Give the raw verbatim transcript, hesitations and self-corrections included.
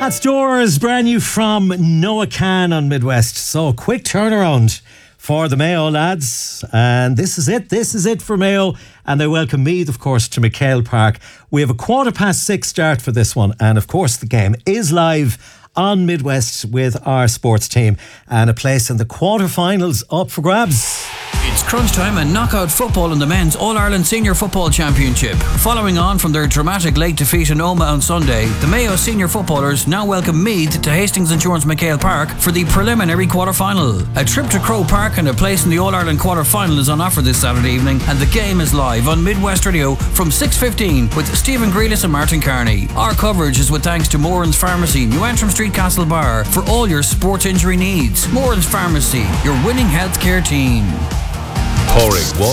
That's Doors, brand new from Noah Can on Midwest. So quick turnaround for the Mayo lads, and this is it this is it for Mayo, and they welcome Meath, of course, to McHale Park. We have a quarter past six start for this one, and of course the game is live on Midwest with our sports team, and a place in the quarterfinals up for grabs. It's crunch time and knockout football in the men's All-Ireland Senior Football Championship. Following on from their dramatic late defeat in Omagh on Sunday, the Mayo senior footballers now welcome Meath to Hastings Insurance McHale Park for the preliminary quarter-final. A trip to Croke Park and a place in the All-Ireland quarter-final is on offer this Saturday evening, and the game is live on Midwest Radio from six fifteen with Stephen Grealis and Martin Carney. Our coverage is with thanks to Moran's Pharmacy, New Antrim Street, Castlebar, for all your sports injury needs. Moran's Pharmacy, your winning healthcare team. Pouring